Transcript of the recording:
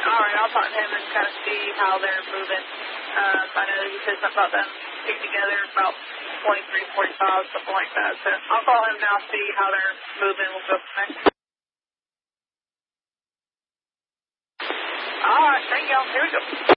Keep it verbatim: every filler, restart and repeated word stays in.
All right, I'll talk to him and kind of see how they're moving. Um, I know he said something about them getting together about twenty-three forty-five, something like that. So I'll call him now, see how they're moving. We'll go from there. All right, thank y'all. Here we go.